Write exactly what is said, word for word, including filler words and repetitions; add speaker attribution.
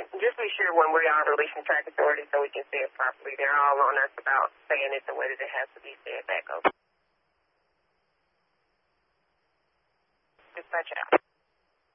Speaker 1: And just be sure when we are releasing track authority so we can say it properly. They're all on us about saying it the way that it has to be said back over. Dispatch out.